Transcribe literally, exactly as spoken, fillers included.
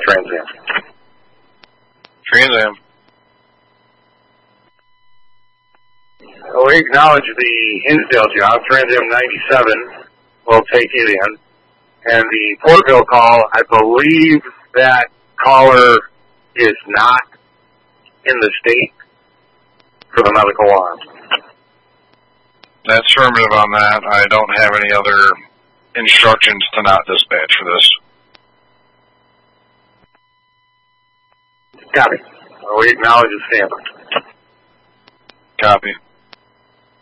Trans Am. Trans Am. Well, we acknowledge the Hinsdale job. Trans Am ninety-seven will take it in. And the Portville call, I believe that caller is not in the state for the medical arm. That's affirmative on that. I don't have any other instructions to not dispatch for this. Copy. Well, we acknowledge the standby. Copy.